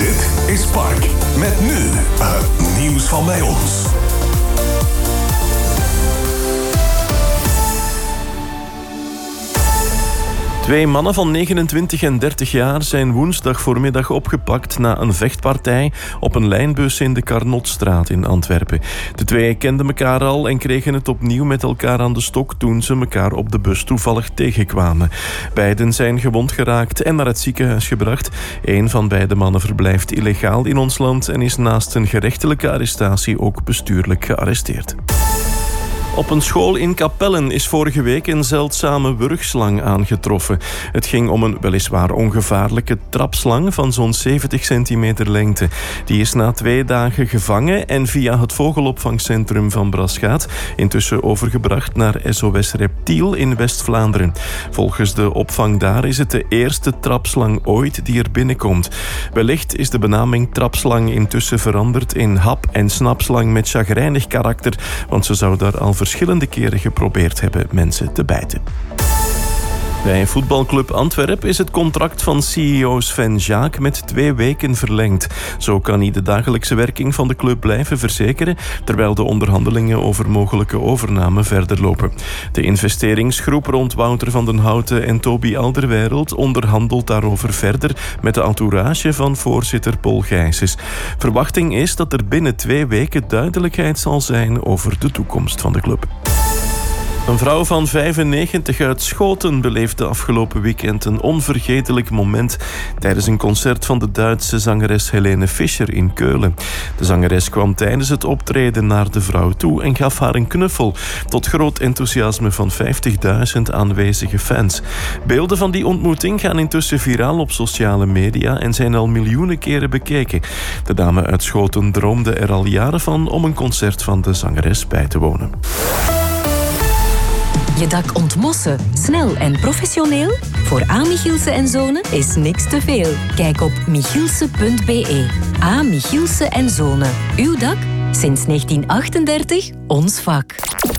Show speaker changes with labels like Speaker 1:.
Speaker 1: Dit is Spark. Met nu het nieuws van bij ons.
Speaker 2: Twee mannen van 29 en 30 jaar zijn woensdag voormiddag opgepakt na een vechtpartij op een lijnbus in de Carnotstraat in Antwerpen. De twee kenden elkaar al en kregen het opnieuw met elkaar aan de stok toen ze elkaar op de bus toevallig tegenkwamen. Beiden zijn gewond geraakt en naar het ziekenhuis gebracht. Een van beide mannen verblijft illegaal in ons land en is naast een gerechtelijke arrestatie ook bestuurlijk gearresteerd. Op een school in Kapellen is vorige week een zeldzame wurgslang aangetroffen. Het ging om een weliswaar ongevaarlijke trapslang van zo'n 70 centimeter lengte. Die is na 2 dagen gevangen en via het vogelopvangcentrum van Braschaat intussen overgebracht naar SOS Reptiel in West-Vlaanderen. Volgens de opvang daar is het de eerste trapslang ooit die er binnenkomt. Wellicht is de benaming trapslang intussen veranderd in hap- en snapslang met chagrijnig karakter, want ze zou daar al verschillende keren geprobeerd hebben mensen te bijten. Bij voetbalclub Antwerp is het contract van CEO Sven Jaak met 2 weken verlengd. Zo kan hij de dagelijkse werking van de club blijven verzekeren, terwijl de onderhandelingen over mogelijke overname verder lopen. De investeringsgroep rond Wouter van den Houten en Toby Alderweireld onderhandelt daarover verder met de entourage van voorzitter Paul Gijsens. Verwachting is dat er binnen 2 weken duidelijkheid zal zijn over de toekomst van de club. Een vrouw van 95 uit Schoten beleefde afgelopen weekend een onvergetelijk moment tijdens een concert van de Duitse zangeres Helene Fischer in Keulen. De zangeres kwam tijdens het optreden naar de vrouw toe en gaf haar een knuffel, tot groot enthousiasme van 50.000 aanwezige fans. Beelden van die ontmoeting gaan intussen viraal op sociale media en zijn al miljoenen keren bekeken. De dame uit Schoten droomde er al jaren van om een concert van de zangeres bij te wonen.
Speaker 3: Je dak ontmossen, snel en professioneel? Voor A. Michielsen en Zonen is niks te veel. Kijk op michielsen.be. A. Michielsen en Zonen. Uw dak? Sinds 1938 ons vak.